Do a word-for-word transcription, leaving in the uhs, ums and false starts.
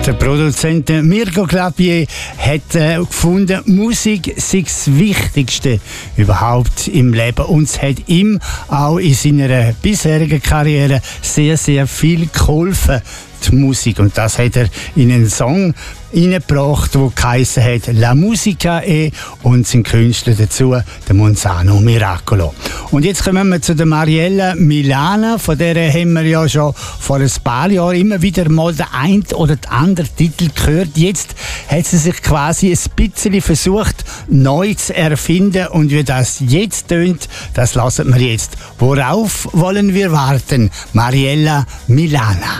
Der Produzent Mirko Clapier hat äh, gefunden, Musik sei das Wichtigste überhaupt im Leben. Und es hat ihm auch in seiner bisherigen Karriere sehr, sehr viel geholfen, die Musik. Und das hat er in einen Song hineingebracht, der geheissen hat «La Musica è» und sein Künstler dazu, der Monzano Miracolo. Und jetzt kommen wir zu der Mariella Milana, von der haben wir ja schon vor ein paar Jahren immer wieder mal den einen oder den anderen Titel gehört. Jetzt hat sie sich quasi ein bisschen versucht, neu zu erfinden. Und wie das jetzt tönt, das lassen wir jetzt. Worauf wollen wir warten? Mariella Milana.